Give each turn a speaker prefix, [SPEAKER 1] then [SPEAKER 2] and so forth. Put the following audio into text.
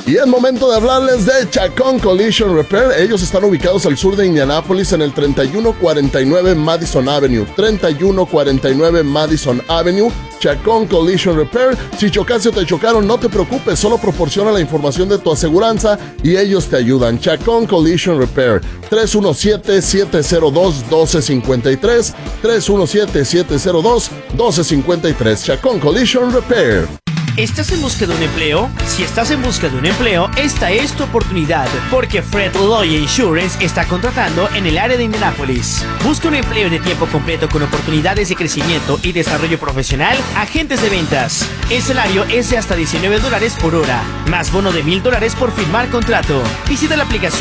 [SPEAKER 1] Y es momento de hablarles de Chacón Collision Repair. Ellos están ubicados al sur de Indianápolis en el 3149 Madison Avenue. 3149 Madison Avenue. Chacón Collision Repair. Si chocaste o te chocaron, no te preocupes, solo proporciona la información de tu aseguranza y ellos te ayudan. Chacón Collision Repair. 317-702-1253. 317-702-1253. Chacón Collision Repair.
[SPEAKER 2] ¿Estás en busca de un empleo? Si estás en busca de un empleo, esta es tu oportunidad, porque Fred Loya Insurance está contratando en el área de Indianápolis. Busca un empleo de tiempo completo con oportunidades de crecimiento y desarrollo profesional, agentes de ventas. El salario es de hasta $19 por hora, más bono de $1,000 por firmar contrato. Visita la aplicación